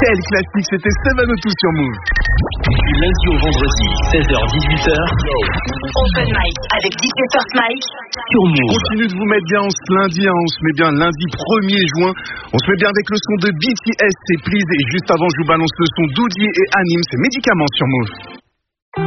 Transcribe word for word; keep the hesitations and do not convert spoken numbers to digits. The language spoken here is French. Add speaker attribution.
Speaker 1: Quel classique, c'était Seven O Two sur Move.
Speaker 2: Du lundi au vendredi, seize heures dix-huit heures.
Speaker 3: Open Mic avec D J First Mike
Speaker 2: sur Move.
Speaker 1: Continue de vous mettre bien en ce lundi, hein. On se met bien lundi premier juin. On se met bien avec le son de B T S, c'est Please. Et juste avant, je vous balance le son d'Oudie et Anime, c'est Médicaments sur Move.